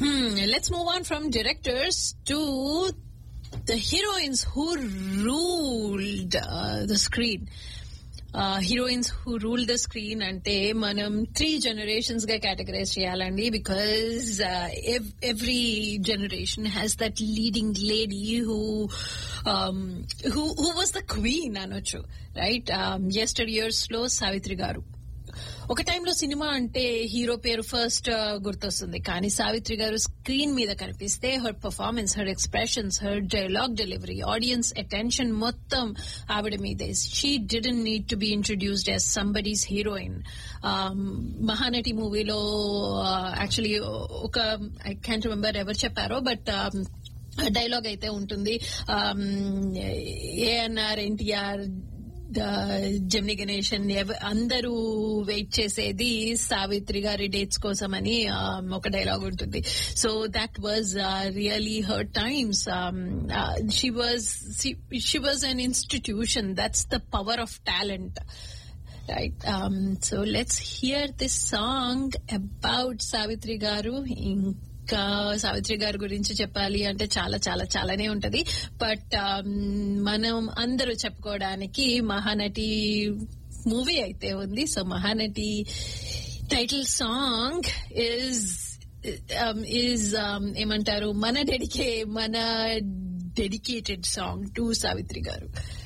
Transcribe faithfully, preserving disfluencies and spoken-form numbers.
Let's move on from directors to the heroines who ruled uh, the screen. Uh, heroines who ruled the screen ante manam three generations ga categorize cheyalandi, because uh, ev- every generation has that leading lady who um, who who was the queen anochu, right? Um, yesteryears lo Savitri garu. ఒక టైంలో cinema అంటే hero పేరు first గుర్తొస్తుంది, కానీ సావిత్రి గారు screen మీద కనిపిస్తే her performance, her expressions, her dialogue delivery, audience attention మొత్తం ఆవిడ మీదే. She didn't need to be introduced as somebody's heroine. Mahanati మూవీలో యాక్చువల్లీ ఒక ఐ క్యాంట్ రిమెంబర్ ఎవరు చెప్పారో, బట్ డైలాగ్ అయితే ఉంటుంది, ఏఎన్ఆర్, ఎన్టీఆర్, జెమిని గణేశన్ అందరూ వెయిట్ చేసేది సావిత్రి గారి డేట్స్ కోసమని ఒక డైలాగ్ ఉంటుంది. So that was really her times. She was she was an institution. That's the power of talent, right? Um, so let's hear this song about Savitri garu. ఇంకా సావిత్రి గారి గురించి చెప్పాలి అంటే చాలా చాలా చాలానే ఉంటది, బట్ మనం అందరూ చెప్పుకోవడానికి మహానటి మూవీ అయితే ఉంది. So Mahanati title song is is ఏమంటారు, మన డెడికే మన డెడికేటెడ్ సాంగ్ టు సావిత్రి గారు.